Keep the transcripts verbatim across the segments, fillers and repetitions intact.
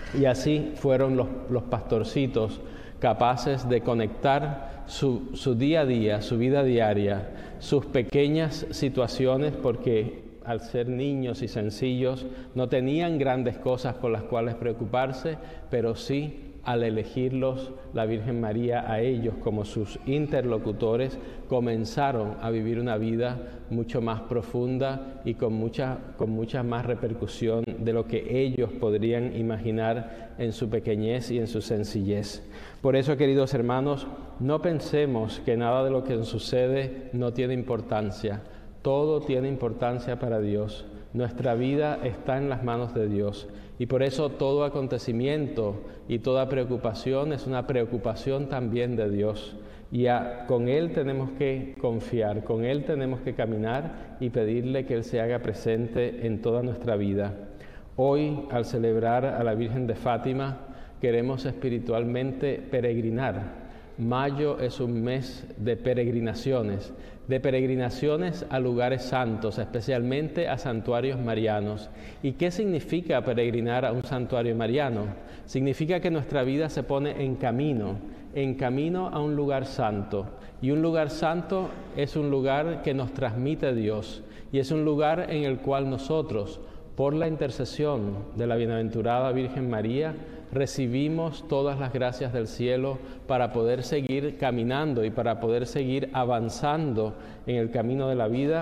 Y así fueron los, los pastorcitos capaces de conectar su, su día a día, su vida diaria, sus pequeñas situaciones, porque al ser niños y sencillos no tenían grandes cosas por las cuales preocuparse, pero sí al elegirlos la Virgen María a ellos como sus interlocutores, comenzaron a vivir una vida mucho más profunda y con mucha, con mucha más repercusión de lo que ellos podrían imaginar en su pequeñez y en su sencillez. Por eso, queridos hermanos, no pensemos que nada de lo que nos sucede no tiene importancia. Todo tiene importancia para Dios. Nuestra vida está en las manos de Dios y por eso todo acontecimiento y toda preocupación es una preocupación también de Dios. Y a, con Él tenemos que confiar, con Él tenemos que caminar y pedirle que Él se haga presente en toda nuestra vida. Hoy, al celebrar a la Virgen de Fátima, queremos espiritualmente peregrinar. Mayo es un mes de peregrinaciones, de peregrinaciones a lugares santos, especialmente a santuarios marianos. ¿Y qué significa peregrinar a un santuario mariano? Significa que nuestra vida se pone en camino, en camino a un lugar santo. Y un lugar santo es un lugar que nos transmite Dios y es un lugar en el cual nosotros, por la intercesión de la bienaventurada Virgen María, recibimos todas las gracias del cielo para poder seguir caminando y para poder seguir avanzando en el camino de la vida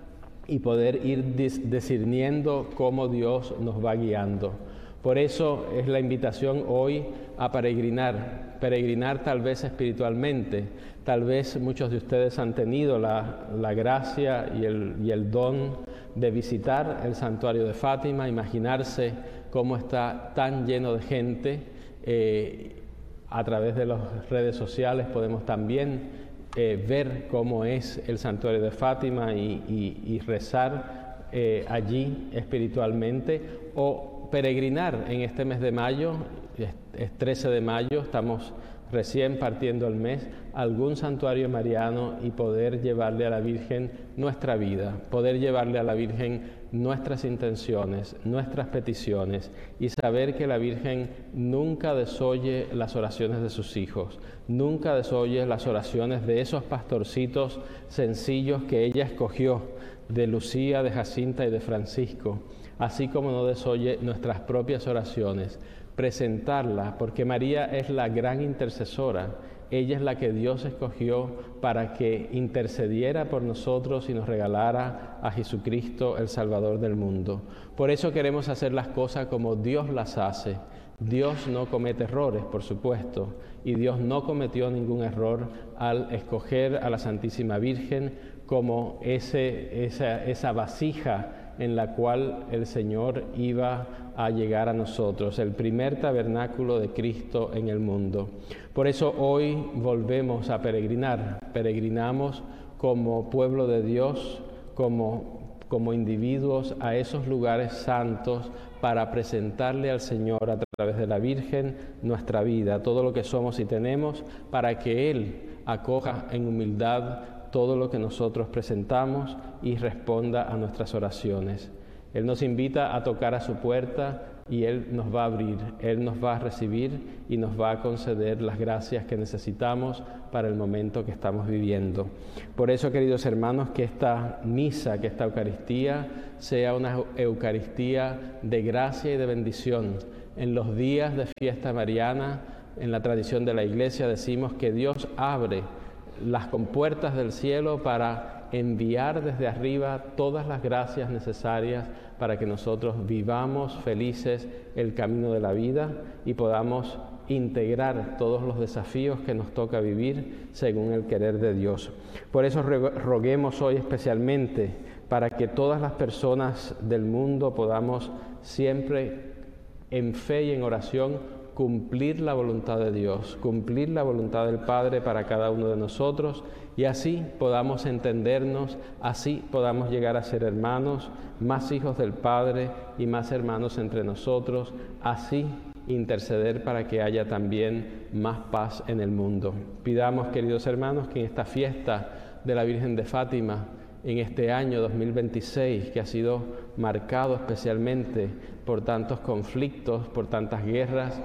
y poder ir discerniendo cómo Dios nos va guiando. Por eso es la invitación hoy a peregrinar, peregrinar tal vez espiritualmente. Tal vez muchos de ustedes han tenido la, la gracia y el, y el don de visitar el santuario de Fátima, imaginarse cómo está tan lleno de gente. Eh, a través de las redes sociales podemos también eh, ver cómo es el santuario de Fátima y, y, y rezar eh, allí espiritualmente, o peregrinar en este mes de mayo, es, es trece de mayo, estamos recién partiendo el mes, a algún santuario mariano y poder llevarle a la Virgen nuestra vida, poder llevarle a la Virgen nuestras intenciones, nuestras peticiones y saber que la Virgen nunca desoye las oraciones de sus hijos, nunca desoye las oraciones de esos pastorcitos sencillos que ella escogió, de Lucía, de Jacinta y de Francisco, así como no desoye nuestras propias oraciones. Presentarla, porque María es la gran intercesora. Ella es la que Dios escogió para que intercediera por nosotros y nos regalara a Jesucristo, el Salvador del mundo. Por eso queremos hacer las cosas como Dios las hace. Dios no comete errores, por supuesto, y Dios no cometió ningún error al escoger a la Santísima Virgen como ese, esa, esa vasija en la cual el Señor iba a llegar a nosotros, el primer tabernáculo de Cristo en el mundo. Por eso hoy volvemos a peregrinar, peregrinamos como pueblo de Dios, como, como individuos a esos lugares santos para presentarle al Señor a través de la Virgen nuestra vida, todo lo que somos y tenemos, para que Él acoja en humildad todo lo que nosotros presentamos y responda a nuestras oraciones. Él nos invita a tocar a su puerta y Él nos va a abrir, Él nos va a recibir y nos va a conceder las gracias que necesitamos para el momento que estamos viviendo. Por eso, queridos hermanos, que esta misa, que esta Eucaristía sea una Eucaristía de gracia y de bendición. En los días de fiesta mariana, en la tradición de la Iglesia, decimos que Dios abre las compuertas del cielo para enviar desde arriba todas las gracias necesarias para que nosotros vivamos felices el camino de la vida y podamos integrar todos los desafíos que nos toca vivir según el querer de Dios. Por eso roguemos hoy especialmente para que todas las personas del mundo podamos siempre en fe y en oración cumplir la voluntad de Dios, cumplir la voluntad del Padre para cada uno de nosotros y así podamos entendernos, así podamos llegar a ser hermanos, más hijos del Padre y más hermanos entre nosotros, así interceder para que haya también más paz en el mundo. Pidamos, queridos hermanos, que en esta fiesta de la Virgen de Fátima en este año dos mil veintiséis, que ha sido marcado especialmente por tantos conflictos, por tantas guerras,